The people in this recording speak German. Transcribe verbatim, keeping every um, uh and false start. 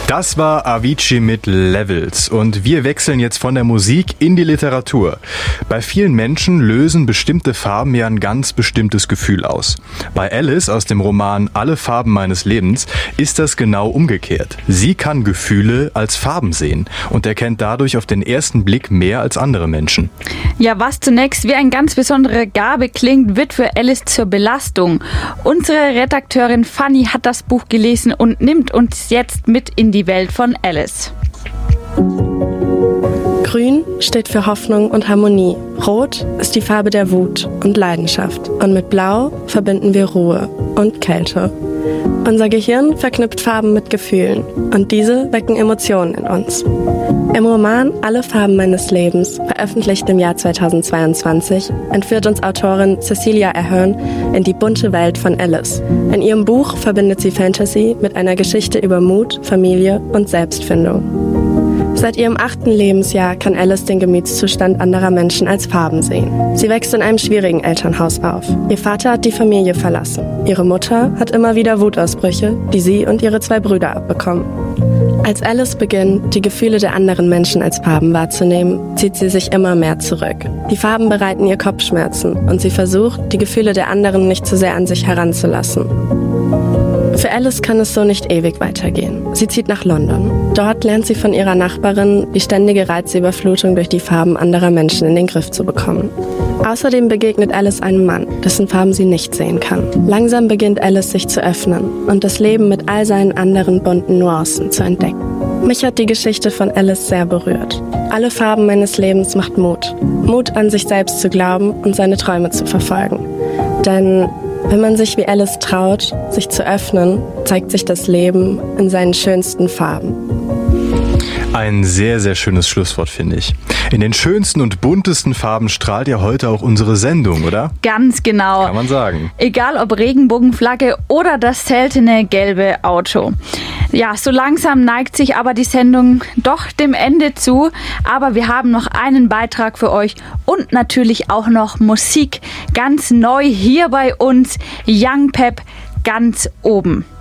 Das war Avicii mit Levels und wir wechseln jetzt von der Musik in die Literatur. Bei vielen Menschen lösen bestimmte Farben ja ein ganz bestimmtes Gefühl aus. Bei Alice aus dem Roman Alle Farben meines Lebens ist das genau umgekehrt. Sie kann Gefühle als Farben sehen und erkennt dadurch auf den ersten Blick mehr als andere Menschen. Ja, was zunächst wie eine ganz besondere Gabe klingt, wird für Alice zur Belastung. Unsere Redakteurin Fanny hat das Buch gelesen und nimmt uns jetzt mit in die Welt von Alice. Grün steht für Hoffnung und Harmonie. Rot ist die Farbe der Wut und Leidenschaft. Und mit Blau verbinden wir Ruhe und Kälte. Unser Gehirn verknüpft Farben mit Gefühlen und diese wecken Emotionen in uns. Im Roman Alle Farben meines Lebens, veröffentlicht im Jahr zweitausendzweiundzwanzig, entführt uns Autorin Cecilia Ahern in die bunte Welt von Alice. In ihrem Buch verbindet sie Fantasy mit einer Geschichte über Mut, Familie und Selbstfindung. Seit ihrem achten Lebensjahr kann Alice den Gemütszustand anderer Menschen als Farben sehen. Sie wächst in einem schwierigen Elternhaus auf. Ihr Vater hat die Familie verlassen. Ihre Mutter hat immer wieder Wutausbrüche, die sie und ihre zwei Brüder abbekommen. Als Alice beginnt, die Gefühle der anderen Menschen als Farben wahrzunehmen, zieht sie sich immer mehr zurück. Die Farben bereiten ihr Kopfschmerzen und sie versucht, die Gefühle der anderen nicht zu sehr an sich heranzulassen. Für Alice kann es so nicht ewig weitergehen. Sie zieht nach London. Dort lernt sie von ihrer Nachbarin, die ständige Reizüberflutung durch die Farben anderer Menschen in den Griff zu bekommen. Außerdem begegnet Alice einem Mann, dessen Farben sie nicht sehen kann. Langsam beginnt Alice sich zu öffnen und das Leben mit all seinen anderen bunten Nuancen zu entdecken. Mich hat die Geschichte von Alice sehr berührt. Alle Farben meines Lebens macht Mut. Mut, an sich selbst zu glauben und seine Träume zu verfolgen. Denn wenn man sich wie Alice traut, sich zu öffnen, zeigt sich das Leben in seinen schönsten Farben. Ein sehr, sehr schönes Schlusswort, finde ich. In den schönsten und buntesten Farben strahlt ja heute auch unsere Sendung, oder? Ganz genau. Kann man sagen. Egal ob Regenbogenflagge oder das seltene gelbe Auto. Ja, so langsam neigt sich aber die Sendung doch dem Ende zu. Aber wir haben noch einen Beitrag für euch und natürlich auch noch Musik. Ganz neu hier bei uns. Young Pep ganz oben.